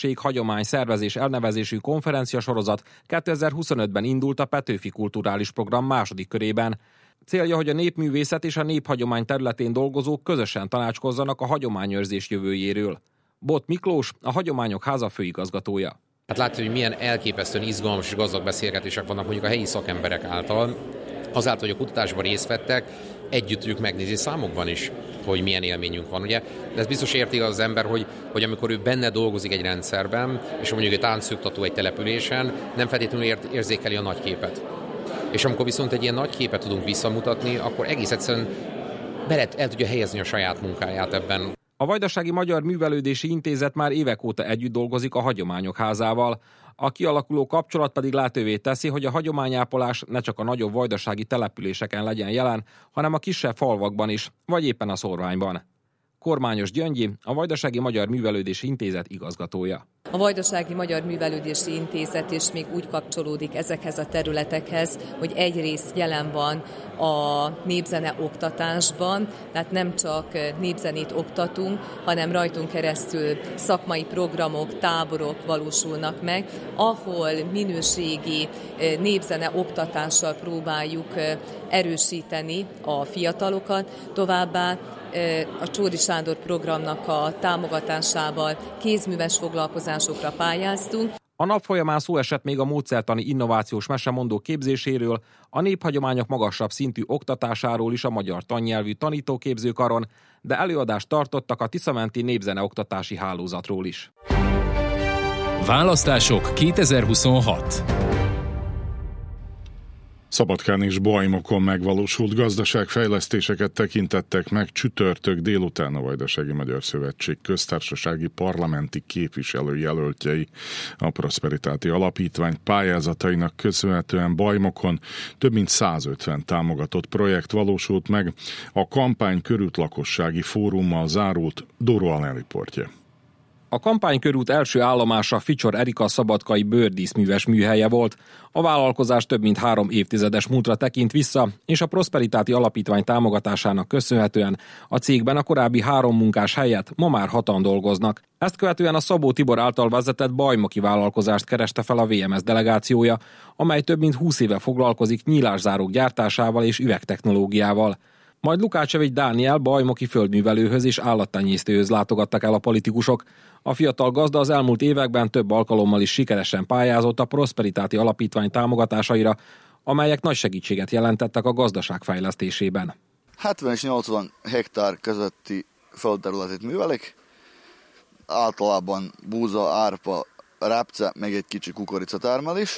Örökség, hagyomány, szervezés, elnevezésű konferenciasorozat 2025-ben indult a Petőfi Kulturális Program második körében. Célja, hogy a népművészet és a néphagyomány területén dolgozók közösen tanácskozzanak a hagyományőrzés jövőjéről. Bot Miklós, a Hagyományok Háza főigazgatója. Hát látjuk, hogy milyen elképesztően izgalmas és gazdag beszélgetések vannak mondjuk a helyi szakemberek által. Azáltal, hogy a kutatásban részt vettek, együtt tudjuk megnézni számokban is, hogy milyen élményünk van. Ugye? De ez biztos érti az ember, hogy amikor ő benne dolgozik egy rendszerben, és mondjuk egy táncoktató egy településen, nem feltétlenül érzékeli a nagy képet. És amikor viszont egy ilyen nagy képet tudunk visszamutatni, akkor egész egyszerűen el tudja helyezni a saját munkáját ebben. A Vajdasági Magyar Művelődési Intézet már évek óta együtt dolgozik a Hagyományok Házával. A kialakuló kapcsolat pedig lehetővé teszi, hogy a hagyományápolás ne csak a nagyobb vajdasági településeken legyen jelen, hanem a kisebb falvakban is, vagy éppen a szórványban. Kormányos Gyöngyi, a Vajdasági Magyar Művelődési Intézet igazgatója. A Vajdasági Magyar Művelődési Intézet is még úgy kapcsolódik ezekhez a területekhez, hogy egyrészt jelen van a népzene oktatásban, tehát nem csak népzenét oktatunk, hanem rajtunk keresztül szakmai programok, táborok valósulnak meg, ahol minőségi népzene oktatással próbáljuk erősíteni a fiatalokat, továbbá a Csóri Sándor programnak a támogatásával kézműves foglalkozásokra pályáztunk. A nap folyamán szó esett még a módszertani innovációs mesemondó képzéséről, a néphagyományok magasabb szintű oktatásáról is a Magyar Tannyelvű Tanítóképzőkaron, de előadást tartottak a Tiszamenti Népzene Oktatási Hálózatról is. Választások 2026. Szabadkán és Bajmokon megvalósult gazdaságfejlesztéseket tekintettek meg csütörtök délután a Vajdasági Magyar Szövetség köztársasági parlamenti képviselőjelöltjei. A Prosperitáti Alapítvány pályázatainak köszönhetően Bajmokon több mint 150 támogatott projekt valósult meg. A kampány körútlakossági fórummal zárult. Dóró Allen riportja. A kampánykörút első állomása Ficsor Erika szabadkai bőrdíszműves műhelye volt. A vállalkozás több mint 3 évtizedes múltra tekint vissza, és a Prosperitáti Alapítvány támogatásának köszönhetően a cégben a korábbi 3 munkás helyett ma már 6-an dolgoznak. Ezt követően a Szabó Tibor által vezetett bajmoki vállalkozást kereste fel a VMS delegációja, amely több mint 20 éve foglalkozik nyílászárók gyártásával és üvegtechnológiával. Majd Lukácsevics Dániel bajmoki földművelőhöz és állattenyésztőhöz látogattak el a politikusok. A fiatal gazda az elmúlt években több alkalommal is sikeresen pályázott a Prosperitáti Alapítvány támogatásaira, amelyek nagy segítséget jelentettek a gazdaság fejlesztésében. 70 és 80 hektár közötti földterületet művelik, általában búza, árpa, rápce, meg egy kicsi kukoricatermelés,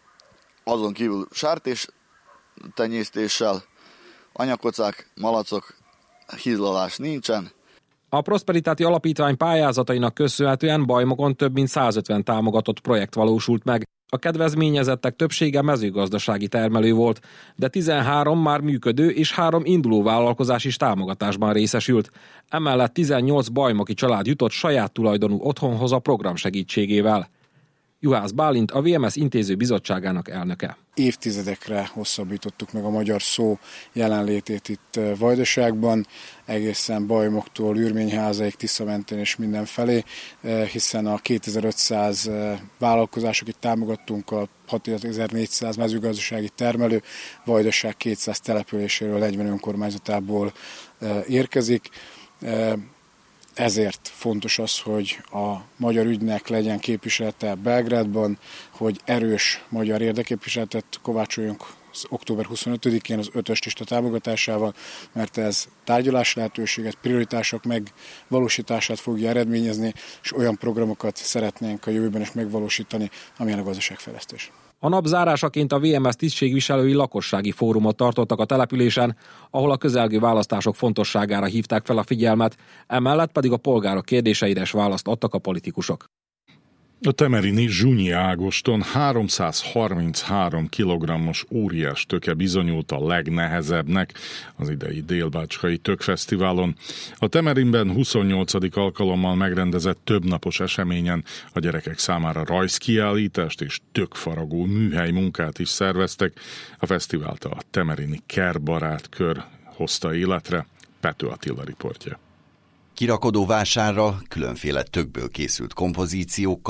azon kívül sártés tenyésztéssel, anyakocák, malacok, hízlalás nincsen. A Prosperitáti Alapítvány pályázatainak köszönhetően Bajmokon több mint 150 támogatott projekt valósult meg. A kedvezményezettek többsége mezőgazdasági termelő volt, de 13 már működő és 3 induló vállalkozás is támogatásban részesült. Emellett 18 bajmoki család jutott saját tulajdonú otthonhoz a program segítségével. Juhász Bálint, a VMS Intéző Bizottságának elnöke. Évtizedekre hosszabbítottuk meg a magyar szó jelenlétét itt Vajdaságban, egészen Bajmoktól Ürményházáig, Tiszamenten és mindenfelé, hiszen a 2500 vállalkozás, akit támogattunk, a 6400 mezőgazdasági termelő, Vajdaság 200 településéről, 40 önkormányzatából érkezik. Ezért fontos az, hogy a magyar ügynek legyen képviselete Belgrádban, hogy erős magyar érdekképviseletet kovácsoljunk október 25-én az 5-ös lista támogatásával, mert ez tárgyalási lehetőséget, prioritások megvalósítását fogja eredményezni, és olyan programokat szeretnénk a jövőben is megvalósítani, amilyen a gazdaságfejlesztés. A nap zárásaként a VMS tisztségviselői lakossági fórumot tartottak a településen, ahol a közelgő választások fontosságára hívták fel a figyelmet, emellett pedig a polgárok kérdéseire is választ adtak a politikusok. A temerini Zsunyi Ágoston 333 kg-os óriás töke bizonyult a legnehezebbnek az idei Délbácskai Tökfesztiválon. A Temerinben 28. alkalommal megrendezett többnapos eseményen a gyerekek számára rajzkiállítást és tökfaragó műhely munkát is szerveztek. A fesztivált a temerini Kertbarát kör hozta életre. Pető Attila riportja. Kirakodó vásárra különféle tökből készült kompozíciókkal